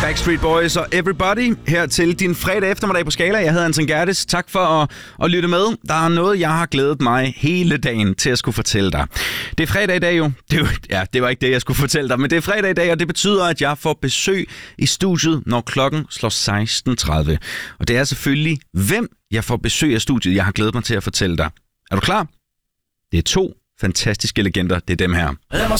Backstreet Boys og Everybody her til din fredag eftermiddag på Skala. Jeg hedder Anton Gerdes. Tak for at lytte med. Der er noget, jeg har glædet mig hele dagen til at skulle fortælle dig. Det er fredag i dag jo. Det var ikke det, jeg skulle fortælle dig, men det er fredag i dag, og det betyder, at jeg får besøg i studiet, når klokken slår 16.30. Og det er selvfølgelig, hvem jeg får besøg af studiet, jeg har glædet mig til at fortælle dig. Er du klar? Det er 2 fantastiske legender. Det er dem her.